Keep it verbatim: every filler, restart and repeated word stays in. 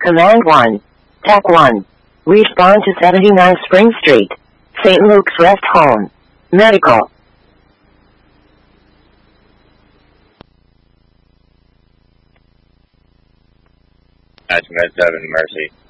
Command one. Tech one. Respond to seventy-nine Spring Street, Saint Luke's Rest Home. Medical. Med seven, Mercy.